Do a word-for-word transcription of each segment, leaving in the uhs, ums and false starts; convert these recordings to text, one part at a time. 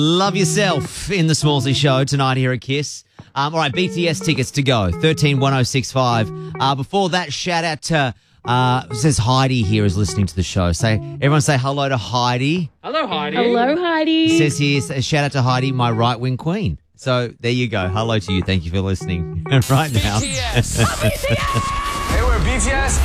Love yourself in the Smallsy Show tonight here at Kiss. Um, all right, B T S tickets to go, thirteen one oh six five. Uh, before that, shout out to, uh, it says Heidi here is listening to the show. Say, everyone say hello to Heidi. Hello, Heidi. Hello, Heidi. It says here, a shout out to Heidi, my right-wing queen. So there you go. Hello to you. Thank you for listening right now. B T S. Hey, we're B T S.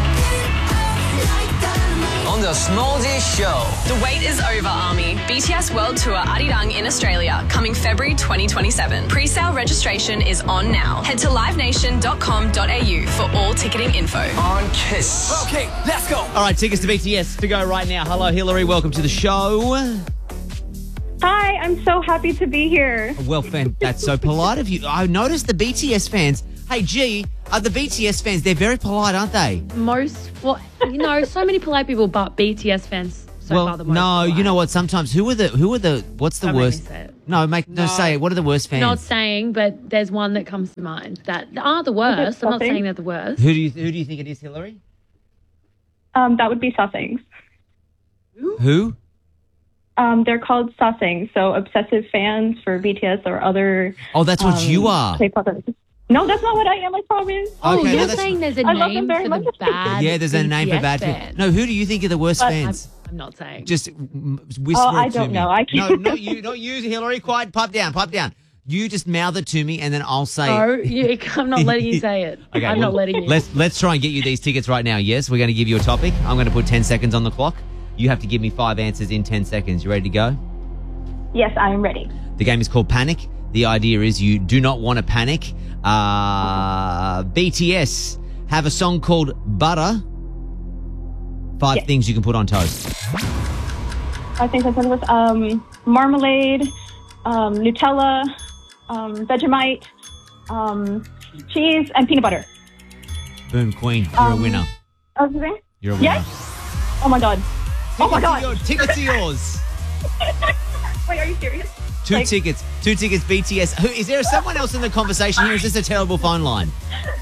On the Smallsy Show. The wait is over, Army. B T S World Tour Arirang in Australia, coming February twenty twenty-seven. Pre-sale registration is on now. Head to live nation dot com dot a u for all ticketing info. On Kiss. Okay, let's go. All right, tickets to B T S to go right now. Hello, Hillary. Welcome to the show. Hi, I'm so happy to be here. Well, fan, that's so polite of you. I noticed the B T S fans. Hey, G, are the B T S fans, they're very polite, aren't they? Most, well, you know, so many polite people, but B T S fans so well, far the most no, polite. you know what? Sometimes, who are the, who are the, what's the Don't make me worst? say it. No, make, no, No. say it. What are the worst fans? Not saying, but there's one that comes to mind that are the worst. I'm not Something? saying they're the worst. Who do you, who do you think it is, Hillary? Um, that would be Sasaengs. Who? Um, they're called Sasaengs, so obsessive fans for B T S or other. Oh, that's what um, you are. K-pop artists. No, that's not what I am. I promise. Oh, Okay, no, you're that's- saying there's a I love them name very for much. the bad Yeah, there's a name for B T S bad fans. fans. No, who do you think are the worst But I'm, fans? I'm not saying. Just mm, whisper Oh, I it to don't me. know. I No, can't- not you, not you, Hillary. Quiet, pipe down, pipe down. You just mouth it to me, and then I'll say. No, you, I'm not letting you say it. Okay, I'm well, not letting you. Let's let's try and get you these tickets right now. Yes, we're going to give you a topic. I'm going to put ten seconds on the clock. You have to give me five answers in ten seconds. You ready to go? Yes, I am ready. The game is called Panic. The idea is you do not want to panic. Uh, B T S have a song called Butter. Five Yes. things you can put on toast. I think that's what it was. Um, marmalade, um, Nutella, um, Vegemite, um, cheese, and peanut butter. Boom, queen. You're a Um, winner. Oh, is it? You're a winner. Yes? Oh my god. Oh my Tickets are god. yours. Tickets are yours. Wait, are you serious? Two Like- tickets. Two tickets, B T S. Who, is there someone else in the conversation here? Or is this a terrible phone line?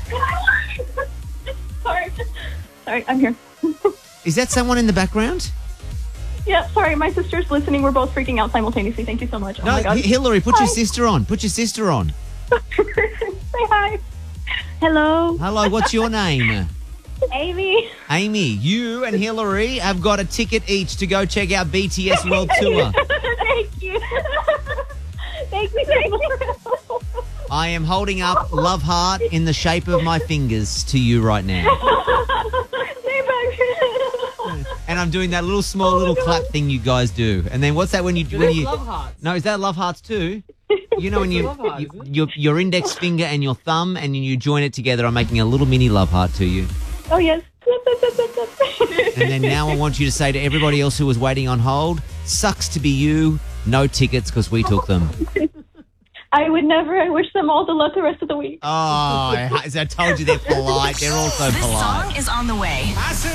Sorry. Sorry, I'm here. Is that someone in the background? Yeah, sorry, my sister's listening. We're both freaking out simultaneously. Thank you so much. Oh No, my god. H- Hillary, put your Hi. sister on. Put your sister on. Say hi. Hello, Hello, what's your name? Amy. Amy, you and Hillary have got a ticket each to go check out B T S World Tour. Thank you. Thank you. Thank you. I am holding up Love Heart in the shape of my fingers to you right now. Say back. And I'm doing that little small little clap thing you guys do. And then what's that when you Do when they you love hearts? No, is that Love Hearts too? You know when you, Love heart, you isn't it? your your index finger and your thumb and you join it together, I'm making a little mini love heart to you. Oh yes. And then now I want you to say to everybody else who was waiting on hold, sucks to be you, no tickets because we took them. I would never. I wish them all the luck the rest of the week. Oh, as I told you, they're polite. They're all so This polite. song is on the way.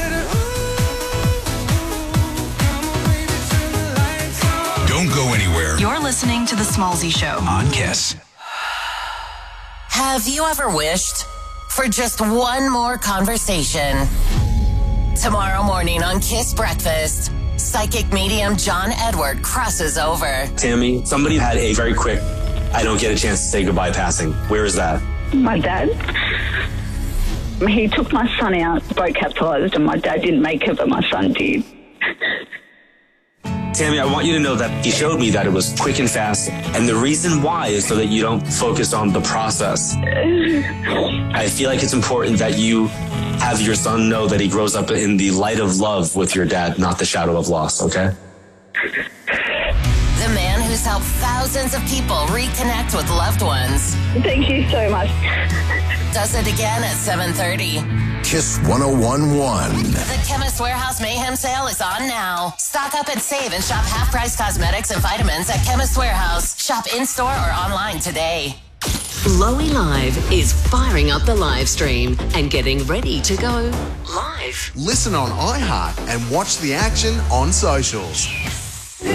Don't go anywhere You're listening to The Smallsy Show. on Kiss. Have you ever wished for just one more conversation? Tomorrow morning on Kiss Breakfast, psychic medium John Edward crosses over. Tammy, somebody had a very quick, I don't get a chance to say goodbye passing. Where is that? My dad, he took my son out, boat capsized, and my dad didn't make it, but my son did. Tammy, I want you to know that he showed me that it was quick and fast. And the reason why is so that you don't focus on the process. I feel like it's important that you have your son know that he grows up in the light of love with your dad, not the shadow of loss, okay? The man who's helped thousands of people reconnect with loved ones Thank you so much. does it again at seven thirty. Kiss one oh one point one. The Chemist Warehouse Mayhem sale is on now. Stock up and save and shop half-price cosmetics and vitamins at Chemist Warehouse. Shop in-store or online today. Lowy Live is firing up the live stream and getting ready to go live. Listen on iHeart and watch the action on socials.